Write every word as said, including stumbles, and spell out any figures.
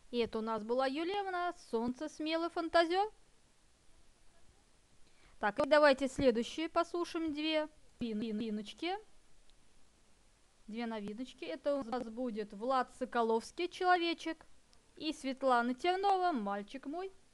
И это у нас была Юлевна, солнце смелый фантазер. Так, и давайте следующие послушаем две новиночки. Две новиночки. Это у нас будет Влад Соколовский, человечек, и Светлана Тернова, мальчик мой.